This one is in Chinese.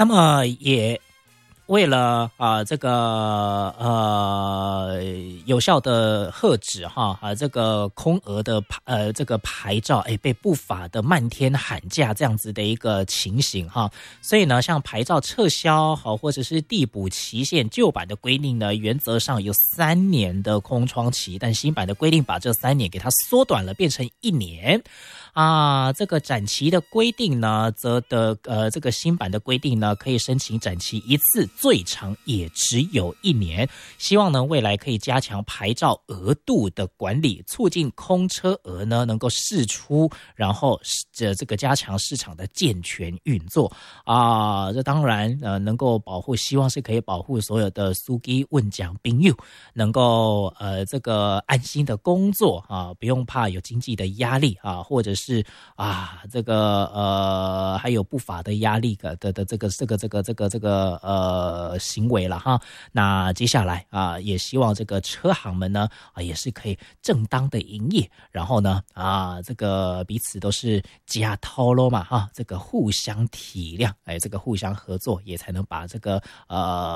那么也为了这个有效的遏止这个空俄的这个牌照被不法的漫天喊价这样子的一个情形所以呢，像牌照撤销或者是递补期限，旧版的规定呢，原则上有3年的空窗期，但新版的规定把这3年给它缩短了，变成1年。这个展期的规定呢，这个新版的规定呢，可以申请展期1次，最长也只有1年。希望呢，未来可以加强牌照额度的管理，促进空车额呢能够释出，然后这个加强市场的健全运作这当然能够保护，希望是可以保护所有的司机运将朋友能够这个安心的工作不用怕有经济的压力或者是这个还有不法的压力的这个行为了那接下来也希望这个车行们呢也是可以正当的营业，然后呢这个彼此都是加掏咯嘛这个互相体谅，这个互相合作，也才能把这个